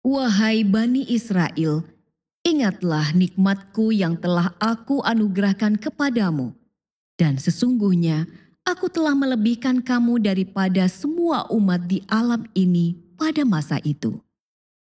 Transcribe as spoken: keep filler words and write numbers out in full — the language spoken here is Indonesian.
Wahai Bani Israel, ingatlah nikmatku yang telah aku anugerahkan kepadamu. Dan sesungguhnya aku telah melebihkan kamu daripada semua umat di alam ini pada masa itu.